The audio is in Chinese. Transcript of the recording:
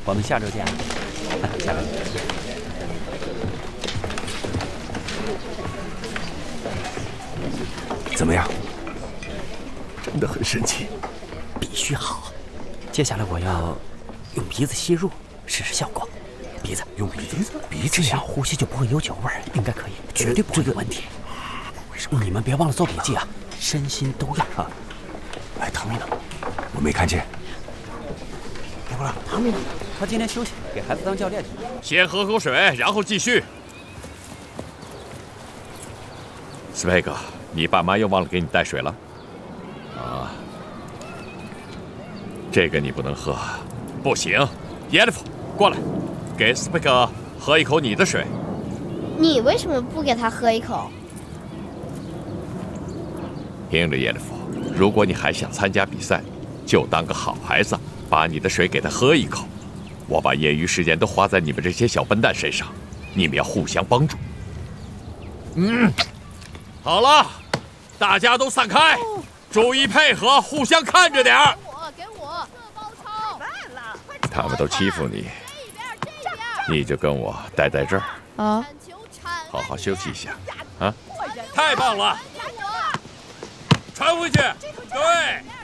我们下周见。下周见。 怎么样？真的很神奇。 必须好。接下来我要用鼻子吸入，试试效果。鼻子用鼻子，这样呼吸就不会有酒味儿，应该可以，绝对不会有问题。为什么？你们别忘了做笔记啊，身心都要啊。 哎，汤米呢？我没看见。 给不了，汤米呢？他今天休息，给孩子当教练去。 先喝口水，然后继续。斯佩克，你爸妈又忘了给你带水了。啊，这个你不能喝，不行。耶利夫，过来，给斯佩克喝一口你的水。 你为什么不给他喝一口？ 听着，耶利夫，如果你还想参加比赛，就当个好孩子，把你的水给他喝一口。我把业余时间都花在你们这些小笨蛋身上，你们要互相帮助。好了，大家都散开，注意配合，互相看着点儿。 给我这包抄， 他们都欺负你，你就跟我待在这儿啊， 好好休息一下啊！太棒了，传回去，对。